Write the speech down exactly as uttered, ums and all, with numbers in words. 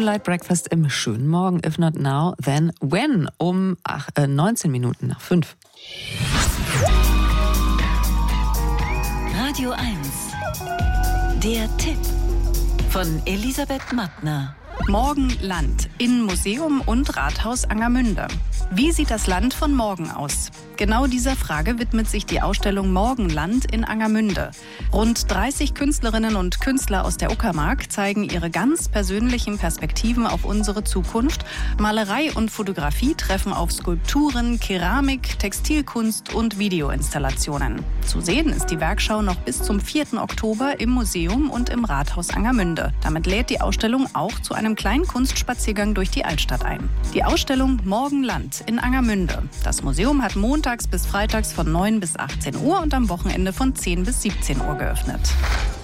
Candlelight Breakfast im schönen Morgen. If not now, then when? Um ach, äh, neunzehn Minuten nach fünf. Radio eins. Der Tipp von Elisabeth Mattner. Morgenland in Museum und Rathaus Angermünde. Wie sieht das Land von morgen aus? Genau dieser Frage widmet sich die Ausstellung Morgenland in Angermünde. Rund dreißig Künstlerinnen und Künstler aus der Uckermark zeigen ihre ganz persönlichen Perspektiven auf unsere Zukunft. Malerei und Fotografie treffen auf Skulpturen, Keramik, Textilkunst und Videoinstallationen. Zu sehen ist die Werkschau noch bis zum vierten Oktober im Museum und im Rathaus Angermünde. Damit lädt die Ausstellung auch zu einem kleinen Kunstspaziergang durch die Altstadt ein. Die Ausstellung Morgenland in Angermünde. Das Museum hat montags bis freitags von neun bis achtzehn Uhr und am Wochenende von zehn bis siebzehn Uhr geöffnet.